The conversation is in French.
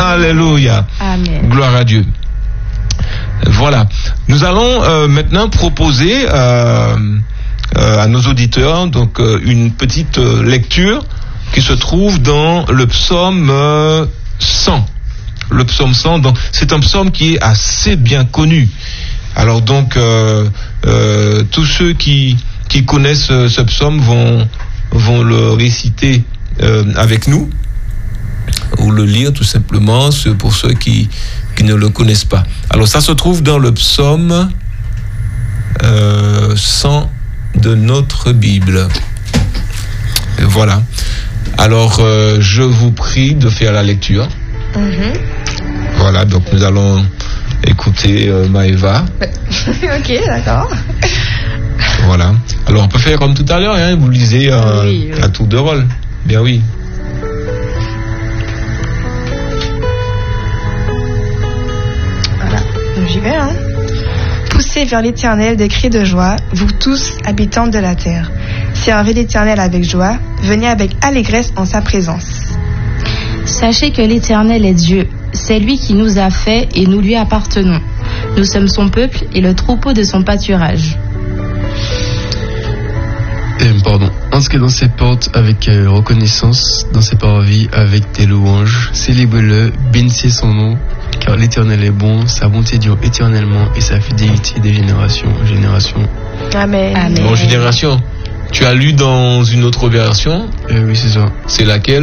Alléluia. Amen. Gloire à Dieu. Voilà. Nous allons maintenant proposer à nos auditeurs donc une petite lecture qui se trouve dans le psaume 100. Le psaume 100, donc, c'est un psaume qui est assez bien connu. Alors donc, tous ceux qui connaissent ce psaume vont le réciter avec nous, ou le lire tout simplement, pour ceux qui ne le connaissent pas. Alors ça se trouve dans le psaume 100 de notre Bible. Et voilà. Alors, je vous prie de faire la lecture. Voilà, donc nous allons écouter Maëva. Ok, d'accord. Voilà. Alors, on peut faire comme tout à l'heure, hein, vous lisez à tour de rôle. Bien oui. Voilà, donc j'y vais, hein. Poussez vers l'Éternel des cris de joie, vous tous, habitants de la terre. Servez l'Éternel avec joie, venez avec allégresse en sa présence. Sachez que l'Éternel est Dieu, c'est lui qui nous a fait et nous lui appartenons. Nous sommes son peuple et le troupeau de son pâturage. Entrez dans ses portes avec reconnaissance, dans ses parvis avec des louanges. Célébrez-le, bénissez son nom, car l'Éternel est bon, sa bonté dure éternellement et sa fidélité de génération en génération. Amen. Amen. Bon, génération, tu as lu dans une autre version? Oui, c'est ça. C'est laquelle?